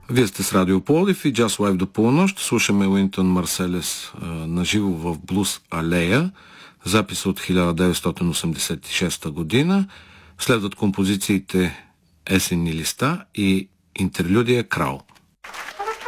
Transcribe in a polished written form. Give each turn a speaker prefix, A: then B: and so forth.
A: Вие сте с Радио Пловдив и Jazz Live до полунощ. Слушаме Уинтън Марселес наживо в Блуз Алея, запис от 1986 година. Следват композициите Есенни листа и интерлюдия Крал.